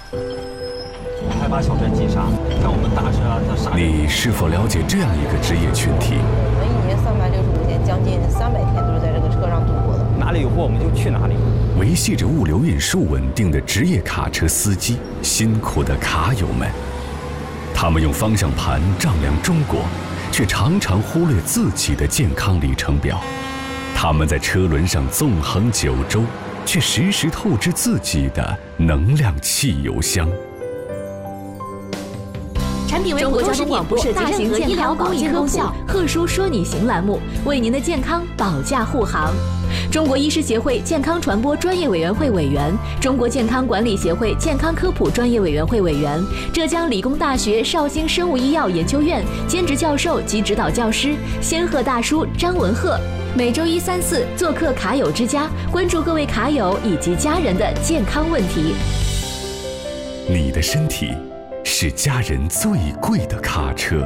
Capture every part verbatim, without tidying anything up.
害怕小队击杀，像我们大师啊，他杀。 你是否了解这样一个职业群体？ 我们一年三百六十五天，将近三百天都是在这个车上度过的。 哪里有货我们就去哪里。 维系着物流运输稳定的职业卡车司机，辛苦的卡友们，他们用方向盘丈量中国，却常常忽略自己的健康里程表。他们在车轮上纵横九州，却时时透支自己的能量汽油箱。 产品为国家交通广播大型健康保健功效贺叔说你行栏目，为您的健康保驾护航。中国医师协会健康传播专业委员会委员，中国健康管理协会健康科普专业委员会委员，浙江理工大学绍兴生物医药研究院兼职教授及指导教师，仙鹤大叔张文鹤。每周一、三、四做客卡友之家，关注各位卡友以及家人的健康问题。 你的身体是家人最贵的卡车。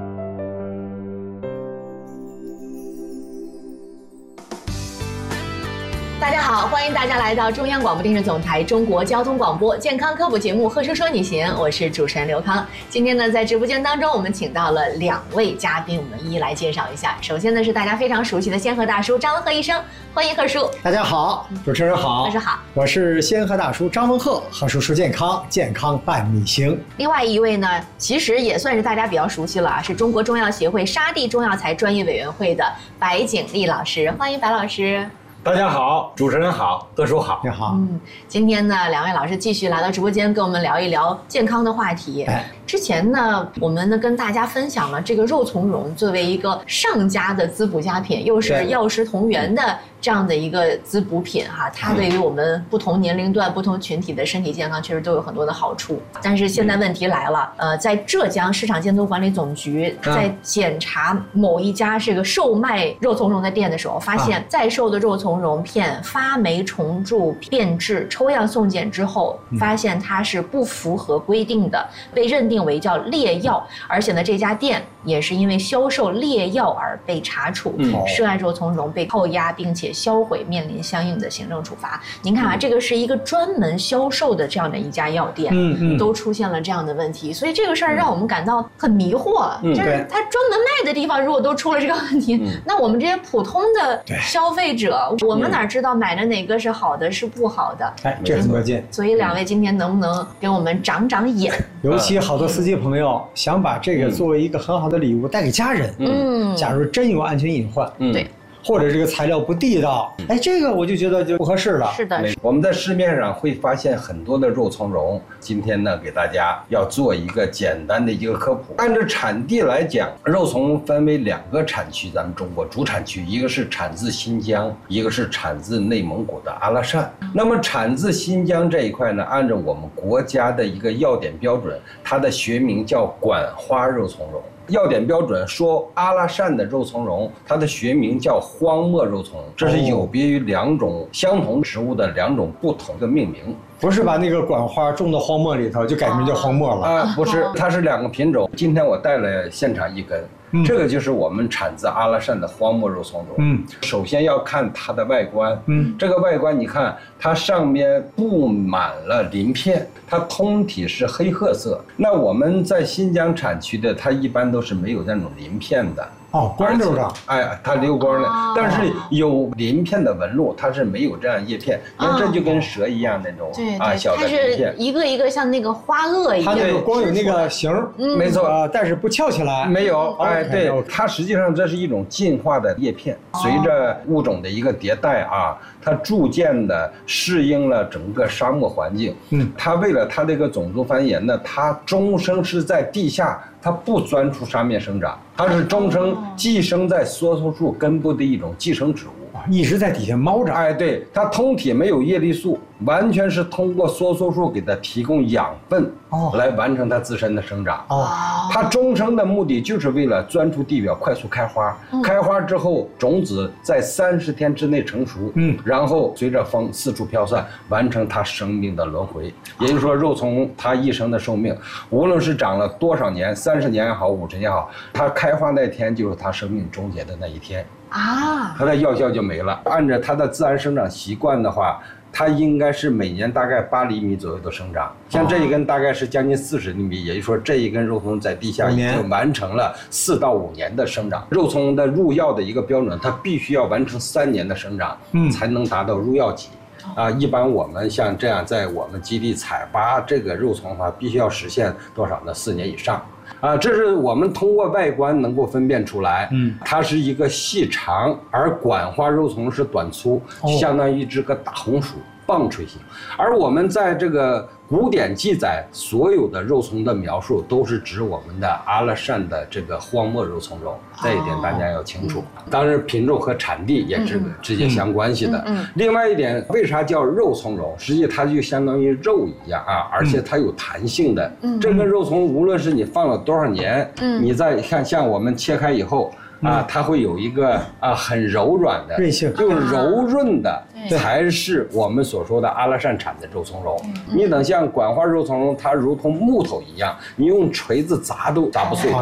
大家好，欢迎大家来到中央广播电视总台中国交通广播健康科普节目《贺叔说你行》，我是主持人刘康。今天呢，在直播间当中，我们请到了两位嘉宾，我们一一来介绍一下。首先呢，是大家非常熟悉的仙鹤大叔张文鹤医生，欢迎贺叔。 大家好，主持人好， 贺叔好， 我是仙鹤大叔张文鹤，贺叔说健康，健康伴你行。 另外一位呢，其实也算是大家比较熟悉了啊，是中国中药协会沙地中药材专业委员会的白景丽老师，欢迎白老师。 大家好，主持人好，贺叔好， 你好。 嗯，今天呢，两位老师继续来到直播间，跟我们聊一聊健康的话题。 哎， 之前呢，我们呢跟大家分享了这个肉苁蓉作为一个上佳的滋补佳品，又是药食同源的这样的一个滋补品哈，它对于我们不同年龄段、不同群体的身体健康确实都有很多的好处。但是现在问题来了，呃，在浙江市场监督管理总局在检查某一家这个售卖肉苁蓉的店的时候，发现在售的肉苁蓉片发霉虫蛀变质，抽样送检之后，发现它是不符合规定的，被认定为叫劣药，而且呢，这家店也是因为销售劣药而被查处， 嗯、 涉案肉苁蓉被扣押并且销毁，面临相应的行政处罚。您看啊，这个是一个专门销售的这样的一家药店， 嗯嗯， 都出现了这样的问题，所以这个事儿让我们感到很迷惑。嗯、就是他专门卖的地方如果都出了这个问题，嗯、那我们这些普通的消费者，我们哪知道买的哪个是好的是不好的？ 哎，这很关键。 所以两位今天能不能给我们长长眼？ 尤其好多司机朋友想把这个作为一个很好的礼物带给家人，嗯，假如真有安全隐患， 嗯，对。 或者这个材料不地道，哎，这个我就觉得就不合适了。 是的， 我们在市面上会发现很多的肉苁蓉。今天呢，给大家要做一个简单的一个科普。按照产地来讲，肉苁蓉分为两个产区，咱们中国主产区，一个是产自新疆，一个是产自内蒙古的阿拉善。那么产自新疆这一块呢，按照我们国家的一个药典标准，它的学名叫管花肉苁蓉。药典标准说阿拉善的肉苁蓉，它的学名叫荒漠肉苁蓉，这是有别于两种相同植物的两种不同的命名。 不是把那个管花种到荒漠里头就改名叫荒漠了啊？不是，它是两个品种。今天我带了现场一根。嗯、这个就是我们产自阿拉善的荒漠肉苁蓉。嗯，首先要看它的外观。嗯，这个外观你看，它上面布满了鳞片，它通体是黑褐色。那我们在新疆产区的，它一般都是没有那种鳞片的。 哦，光溜的， 哎，它溜光的，哦、但是有鳞片的纹路，它是没有这样叶片。你看，这就跟蛇一样那种、哦、 对啊小的鳞片， 它是一个一个像那个花萼一样。 它那个光有那个形， 嗯、没错啊，但是不翘起来。 没有，哎，对，它实际上这是一种进化的叶片，随着物种的一个迭代啊，它逐渐的适应了整个沙漠环境。嗯，它为了它这个种族繁衍呢，它终生是在地下。它不钻出沙面生长，它是终生寄生在梭梭树根部的一种寄生植物， 一直在底下猫着。 哎，对，它通体没有叶绿素，完全是通过梭梭树给它提供养分，哦，来完成它自身的生长。哦，它终生的目的就是为了钻出地表，快速开花。嗯、开花之后，种子在三十天之内成熟，嗯，然后随着风四处飘散，完成它生命的轮回。也就是说，肉苁它一生的寿命，无论是长了多少年，三十年也好，五十年也好，它开花那天就是它生命终结的那一天啊，它的药效就没了。按照它的自然生长习惯的话， 它应该是每年大概八厘米左右的生长。像这一根大概是将近四十厘米，也就是说这一根肉苁在地下已经完成了四到五年的生长。肉苁的入药的一个标准，它必须要完成三年的生长，嗯，才能达到入药级。啊，一般我们像这样在我们基地采拔这个肉苁的话，必须要实现多少呢？四年以上。啊，这是我们通过外观能够分辨出来，嗯，它是一个细长，而管花肉苁是短粗，相当于一只个大红薯。棒槌形，而我们在这个古典记载所有的肉苁的描述都是指我们的阿拉善的这个荒漠肉苁蓉，这一点大家要清楚。当然，品种和产地也是直接相关系的。另外一点，为啥叫肉苁蓉？实际它就相当于肉一样啊，而且它有弹性的。这个肉苁无论是你放了多少年，你再看像我们切开以后。啊，它会有一个啊很柔软的韧性， 就柔润的才是我们所说的阿拉善产的肉苁蓉。你等像管花肉苁蓉，它如同木头一样，你用锤子砸都砸不碎。